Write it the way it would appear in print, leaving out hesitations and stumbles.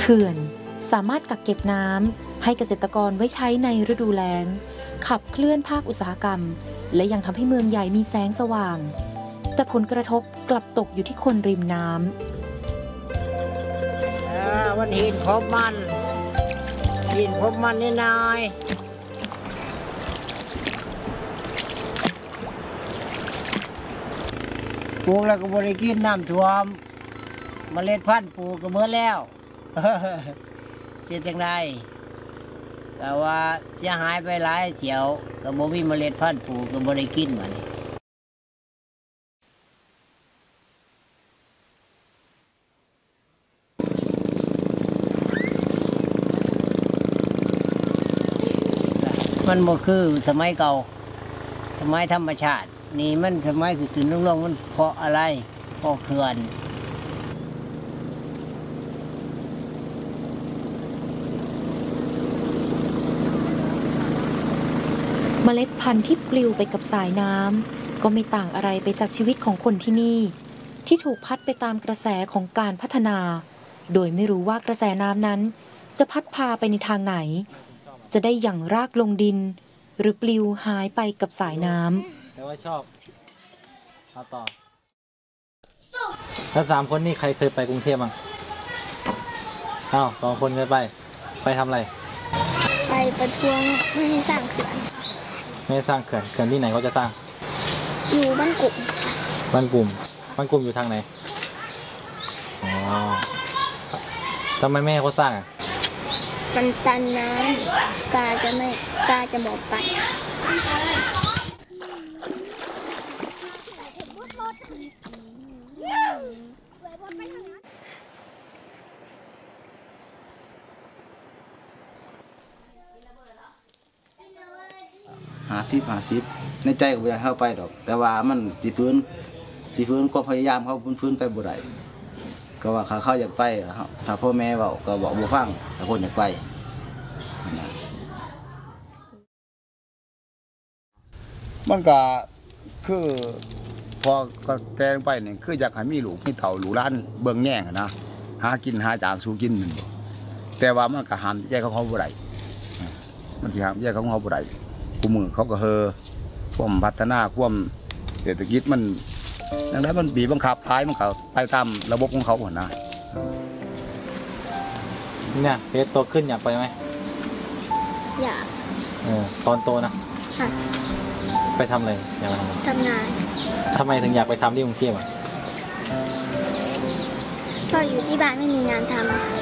เขื่อนสามารถกักเก็บน้ำให้เกษตรกรไว้ใช้ในฤดูแล้งขับเคลื่อนภาคอุตสาหกรรมและยังทำให้เมืองใหญ่มีแสงสว่างแต่ผลกระทบกลับตกอยู่ที่คนริมน้ำวันหินพบมันนี่นายปลูกแล้วก็บริกินน้ำท่วมเมล็ดพันธุ์ปลูกก็เมื่อแล้วเจ๊จังไดแต่ว่าเสียหายไปหลายเที่ยวก็บ่มีเมล็ดพันธุ์ปลูกก็บริกินมานี่มันบ่คือสมัยเก่าสมัยธรรมชาตินี่มันสมัยคือนุ่งๆมันเพราะอะไรเพราะเขื่อนเมล็ดพันธุ์ที่ปลิวไปกับสายน้ำก็ไม่ต่างอะไรไปจากชีวิตของคนที่นี่ที่ถูกพัดไปตามกระแสของการพัฒนาโดยไม่รู้ว่ากระแสน้ำนั้นจะพัดพาไปในทางไหนจะได้หยั่งรากลงดินหรือปลิวหายไปกับสายน้ำแต่ว่าชอบเอาต่อแล้ว3 คนนี่ใครเคยไปกรุงเทพบ้าง2 คนเคยไปทำอะไรไปประท้วงไม่ให้สร้างเขื่อนไม่ให้สร้างเขื่อนที่ไหนเขาจะสร้างอยู่บ้านกลุ่มอยู่ทางไหนอ๋อทำไมแม่เขาสร้างมันตันน้ำปลาจะหมดไป 50ในใจก็อยากเข้าไปดอกแต่ว่ามันสิฟื้นความพยายามเขาฟื้นไปบ่ได้ก็ว่าเขาอยากไปถ้าพ่อแม่เว้าก็บอกบ่ฟังถ้าคนอยากไปมันก็คือพอก็แกงไปนี่คืออยากให้มีลูกมีเต่าลูกหลานเบิ่งแย่งนะหากินหาจางสู่กินแต่ว่ามันก็ห้ามแยกเขาบ่ได้มันสิห้ามแยกเขาบ่ได้ผู้มือเขาก็ความพัฒนาความเศรษฐกิจมันดังนั้นมันบีบบังคับท้ายมันก็ไปตามระบบของเขาหมดนะเนี่ยเพชรโตขึ้นอยากไปไหมอยากตอนโตนะค่ะไปทำอะไรอยากไปทำงานทำไมถึงอยากไปทำที่กรุงเทพก็อยู่ที่บ้านไม่มีงานทำ